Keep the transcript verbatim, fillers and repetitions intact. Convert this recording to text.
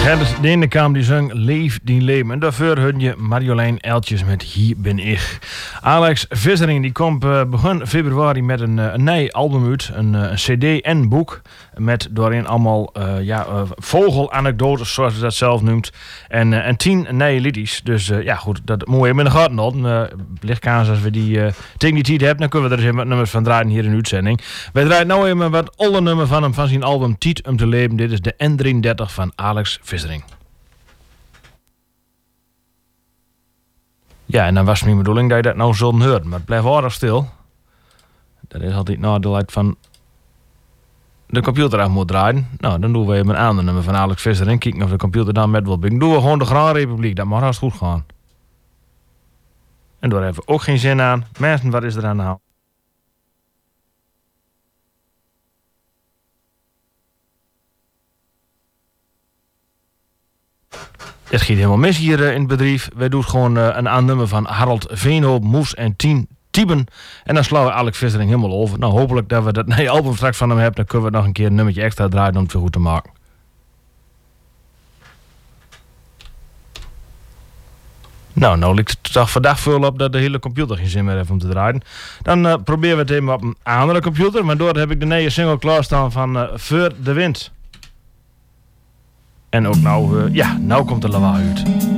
Gert Denenkamp die zong Leef die leven. En daarvoor hoorde je Marjolein Eltjes met Hier ben ik. Alex Vissering die komt uh, begin februari met een, uh, een nieuw album uit. Een, uh, een cd en boek. Met daarin allemaal uh, ja, uh, vogelanekdotes zoals hij dat zelf noemt. En, uh, en tien nieuwe liedjes. Dus uh, ja goed, dat moet je hem in de gaten houden. Uh, Lichtkaans als we die uh, tegen die tijd hebben, dan kunnen we er eens even wat nummers van draaien hier in de uitzending. Wij draaien nou even wat alle nummers van hem van zijn album Tiet om te leven. Dit is de N drieëndertig van Alex Vissering. Ja, en dan was mijn bedoeling dat je dat nou zult horen. Maar het blijft aardig stil. Dat is altijd nadeel uit van de computer af moet draaien. Nou, dan doen we even een ander nummer van Alex Vissering. Kijken of de computer dan met wil binnen. Doen we gewoon de Grand Republiek. Dat mag haast goed gaan. En daar hebben we ook geen zin aan. Mensen, wat is er aan de hand? Het gaat helemaal mis hier uh, in het bedrijf. Wij doen gewoon uh, een aannummer van Harold Veenhoop, Moes en Tien Tieben. En dan slaan we Alex Vissering helemaal over. Nou, hopelijk dat we dat nee, album straks van hem hebben. Dan kunnen we nog een keer een nummertje extra draaien om het weer goed te maken. Nou, nou lijkt het toch vandaag veel op dat de hele computer geen zin meer heeft om te draaien. Dan uh, proberen we het even op een andere computer. Maar door heb ik de nieuwe single klaarstaan van uh, Voor de Wind. En ook nou, uh, ja, nou komt de lawaai uit.